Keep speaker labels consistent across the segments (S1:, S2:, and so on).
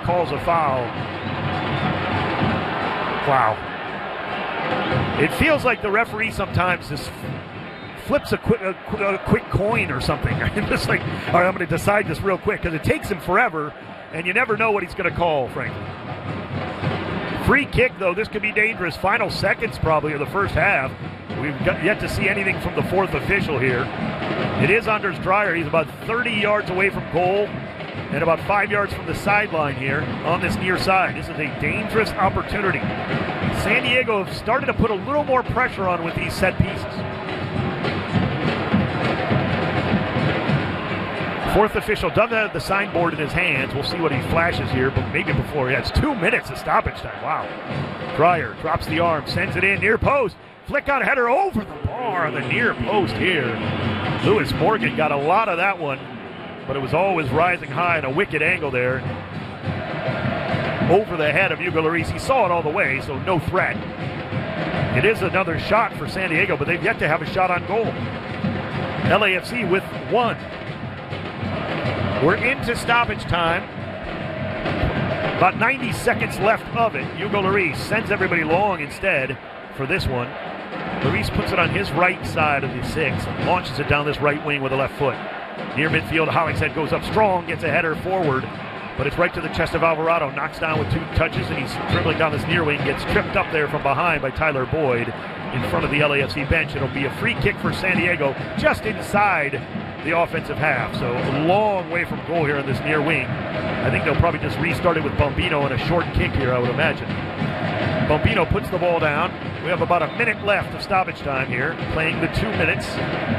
S1: calls a foul. Wow. It feels like the referee sometimes just flips a quick coin or something. Just like, all right, I'm going to decide this real quick, because it takes him forever, and you never know what he's going to call, frankly. Free kick, though, this could be dangerous. Final seconds, probably, of the first half. We've yet to see anything from the fourth official here. It is Anders Dreyer. He's about 30 yards away from goal and about 5 yards from the sideline here on this near side. This is a dangerous opportunity. San Diego have started to put a little more pressure on with these set pieces. Fourth official doesn't have the signboard in his hands. We'll see what he flashes here, but maybe before. Yeah, it's 2 minutes of stoppage time. Wow. Dreyer drops the arm, sends it in, near post. Flick on header over the bar on the near post here. Lewis Morgan got a lot of that one, but it was always rising high in a wicked angle there. Over the head of Hugo Lloris. He saw it all the way, so no threat. It is another shot for San Diego, but they've yet to have a shot on goal. LAFC with one. We're into stoppage time. About 90 seconds left of it. Hugo Lloris sends everybody long instead for this one. Lloris puts it on his right side of the six and launches it down this right wing with the left foot. Near midfield, Hollingshead goes up strong, gets a header forward, but it's right to the chest of Alvarado. Knocks down with 2 touches, and he's dribbling down this near wing. Gets tripped up there from behind by Tyler Boyd in front of the LAFC bench. It'll be a free kick for San Diego just inside the offensive half. So a long way from goal here on this near wing. I think they'll probably just restart it with Bombino and a short kick here, I would imagine. Bombino puts the ball down. We have about a minute left of stoppage time here, playing the 2 minutes.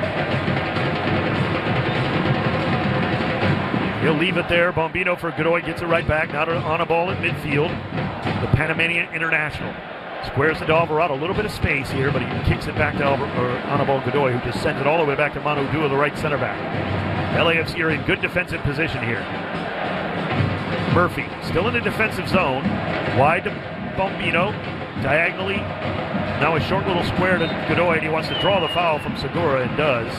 S1: He'll leave it there. Bombino for Godoy, gets it right back. Now on a ball at midfield. The Panamanian international squares it to Alvarado. A little bit of space here, but he kicks it back to Anibal Godoy, who just sends it all the way back to Manu Dua, the right center back. LAFC are in good defensive position here. Murphy still in the defensive zone. Wide to Bombino. Diagonally. Now a short little square to Godoy, and he wants to draw the foul from Segura, and does.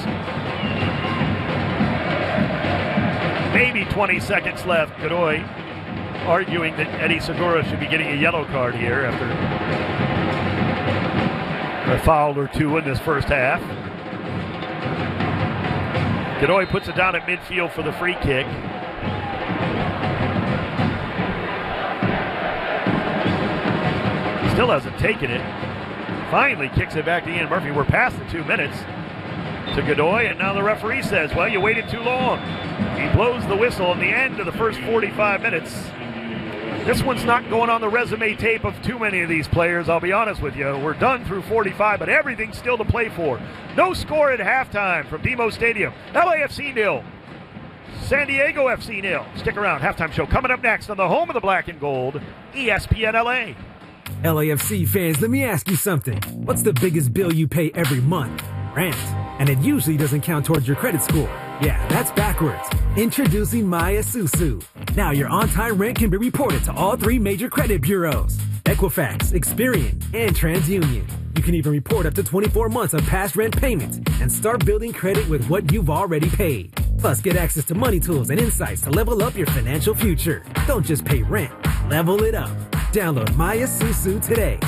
S1: Maybe 20 seconds left. Godoy arguing that Eddie Segura should be getting a yellow card here after a foul or 2 in this first half. Godoy puts it down at midfield for the free kick. Still hasn't taken it. Finally kicks it back to Ian Murphy. We're past the 2 minutes to Godoy, and now the referee says, well, you waited too long. He blows the whistle at the end of the first 45 minutes. This one's not going on the resume tape of too many of these players, I'll be honest with you. We're done through 45, but everything's still to play for. No score at halftime from BMO Stadium. LAFC 0. San Diego FC 0. Stick around. Halftime show coming up next on the home of the black and gold, ESPN LA.
S2: LAFC fans, let me ask you something. What's the biggest bill you pay every month? Rent. And it usually doesn't count towards your credit score. Yeah, that's backwards. Introducing Maya Susu. Now your on-time rent can be reported to all 3 major credit bureaus: Equifax, Experian, and TransUnion. You can even report up to 24 months of past rent payments and start building credit with what you've already paid. Plus, get access to money tools and insights to level up your financial future. Don't just pay rent, level it up. Download Maya Susu today.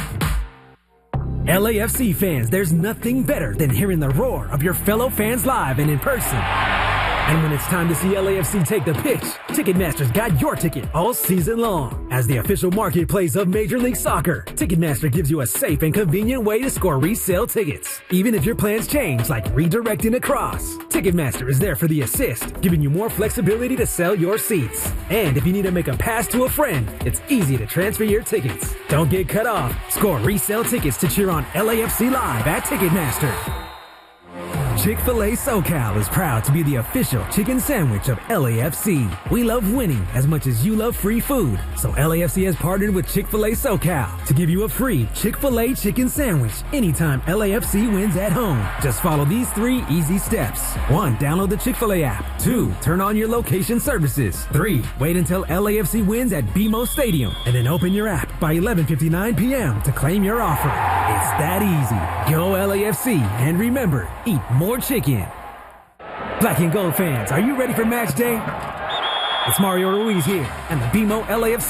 S2: LAFC fans, there's nothing better than hearing the roar of your fellow fans live and in person. And when it's time to see LAFC take the pitch, Ticketmaster's got your ticket all season long. As the official marketplace of Major League Soccer, Ticketmaster gives you a safe and convenient way to score resale tickets. Even if your plans change, like redirecting across, Ticketmaster is there for the assist, giving you more flexibility to sell your seats. And if you need to make a pass to a friend, it's easy to transfer your tickets. Don't get cut off. Score resale tickets to cheer on LAFC live at Ticketmaster. Chick-fil-A SoCal is proud to be the official chicken sandwich of LAFC. We love winning as much as you love free food. So LAFC has partnered with Chick-fil-A SoCal to give you a free Chick-fil-A chicken sandwich anytime LAFC wins at home. Just follow these 3 easy steps. 1. Download the Chick-fil-A app. 2. Turn on your location services. 3. Wait until LAFC wins at BMO Stadium and then open your app by 11:59 p.m. to claim your offer. It's that easy. Go LAFC, and remember, eat more chicken. Black and gold fans, are you ready for match day? It's Mario Ruiz here, and the BMO LAFC